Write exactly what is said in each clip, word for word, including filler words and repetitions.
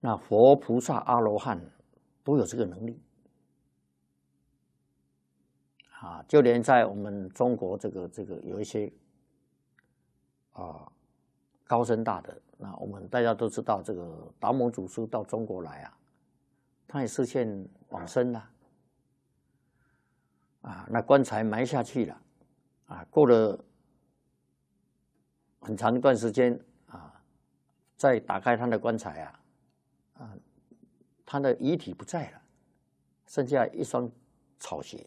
那佛菩萨阿罗汉都有这个能力啊，就连在我们中国这个这个有一些啊高僧大德，那我们大家都知道，这个达摩祖师到中国来啊，他也实现往生了啊，那棺材埋下去了啊，过了很长一段时间啊，再打开他的棺材啊，啊，他的遗体不在了，剩下一双草鞋。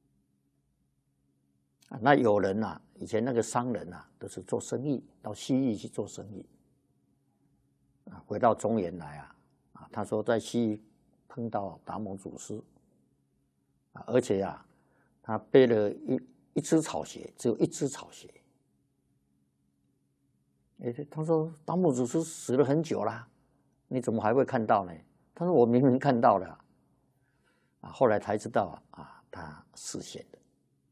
啊，那有人呐、啊，以前那个商人呐、啊，都是做生意，到西域去做生意，啊，回到中原来啊，啊，他说在西域碰到达摩祖师，啊，而且啊，他背了一一只草鞋，只有一只草鞋。哎，他说达摩祖师死了很久啦，你怎么还会看到呢？他说我明明看到了，啊，后来才知道啊，啊，他实现的。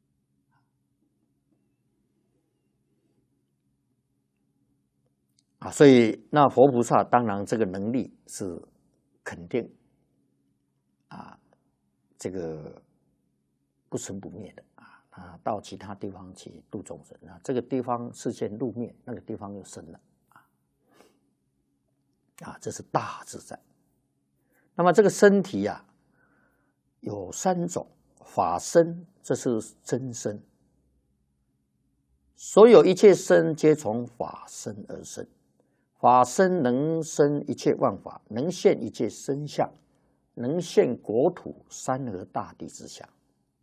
啊，所以那佛菩萨当然这个能力是肯定啊，这个不生不灭的啊，他到其他地方去度众生啊，这个地方视线入灭，那个地方又生了啊，啊，这是大自在。那么这个身体呀、啊，有三种法身，这是真身，所有一切身皆从法身而生。法身能生一切万法，能现一切身相，能现国土山河大地之相。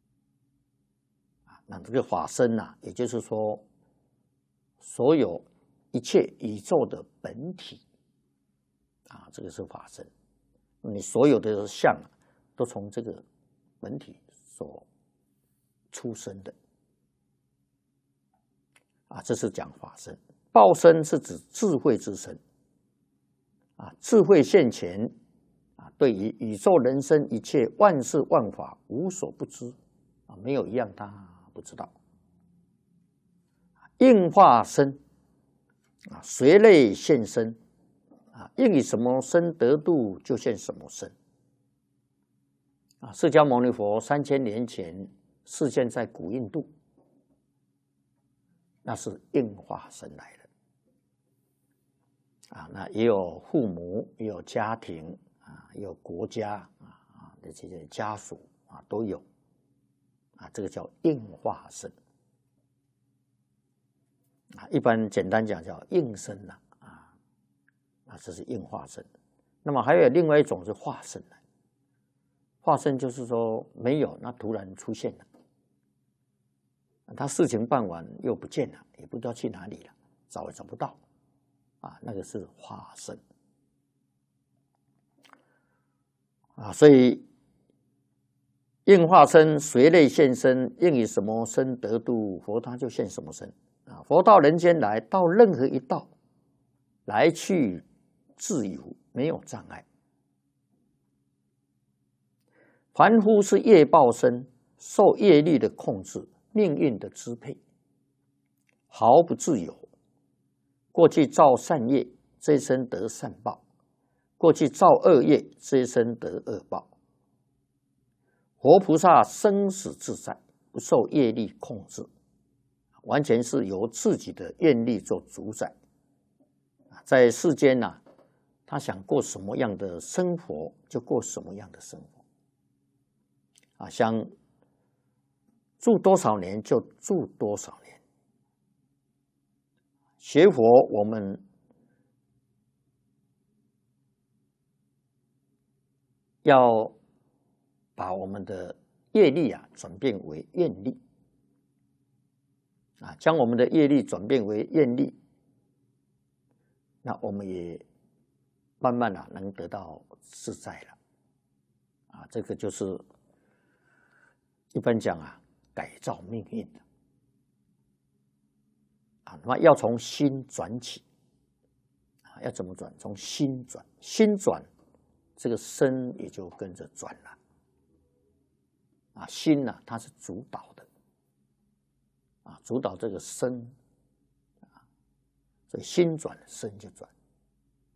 啊，那这个法身呐、啊，也就是说，所有一切宇宙的本体，啊，这个是法身。你所有的相啊，都从这个本体所出生的。啊，这是讲法身。报身是指智慧之身，啊，智慧现前，啊，对于宇宙人生一切万事万法无所不知，啊，没有一样他不知道。应化身，啊，随类现身，啊，应以什么身得度就现什么身。啊，释迦牟尼佛三千年前示现在古印度，那是应化身来的。啊，那也有父母，也有家庭啊，也有国家啊啊的这些家属啊都有，啊，这个叫应化身啊，一般简单讲叫应身呐啊，啊，这是应化身。那么还有另外一种是化身的，化身就是说没有，那突然出现了，他事情办完又不见了，也不知道去哪里了，找也找不到。啊，那个是化身啊，所以应化身随类现身，应以什么身得度，佛他就现什么身啊。佛到人间来，到任何一道来去自由，没有障碍。凡夫是业报身，受业力的控制，命运的支配，毫不自由。过去造善业，这一生得善报；过去造恶业，这一生得恶报。活菩萨生死自在，不受业力控制，完全是由自己的愿力做主宰。在世间呢、啊，他想过什么样的生活，就过什么样的生活。啊，想住多少年就住多少年。学佛，我们要把我们的业力啊转变为愿力，啊，将我们的业力转变为愿力，那我们也慢慢啊能得到自在了，啊，这个就是一般讲啊改造命运的。啊，那么要从心转起，啊，要怎么转？从心转，心转，这个身也就跟着转了。啊，心呢、啊，它是主导的，啊，主导这个身，啊，所以心转，身就转。